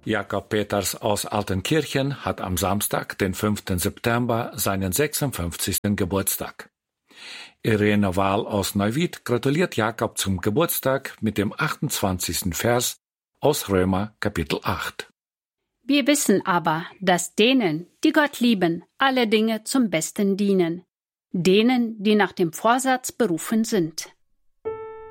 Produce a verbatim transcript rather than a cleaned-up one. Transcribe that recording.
Jakob Peters aus Altenkirchen hat am Samstag, den fünften September, seinen sechsundfünfzigsten Geburtstag. Irene Wahl aus Neuwied gratuliert Jakob zum Geburtstag mit dem achtundzwanzigsten Vers aus Römer Kapitel acht. Wir wissen aber, dass denen, die Gott lieben, alle Dinge zum Besten dienen, denen, die nach dem Vorsatz berufen sind.